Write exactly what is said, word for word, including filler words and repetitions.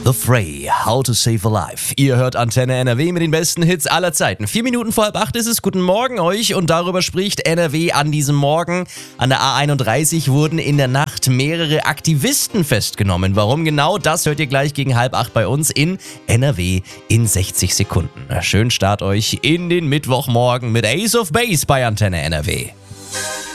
The Fray, How to Save a Life. Ihr hört Antenne N R W mit den besten Hits aller Zeiten. Vier Minuten vor halb acht ist es. Guten Morgen euch und darüber spricht N R W an diesem Morgen. An der A einunddreißig wurden in der Nacht mehrere Aktivisten festgenommen. Warum genau, das hört ihr gleich gegen halb acht bei uns in N R W in sechzig Sekunden. Schönen Start euch in den Mittwochmorgen mit Ace of Base bei Antenne N R W.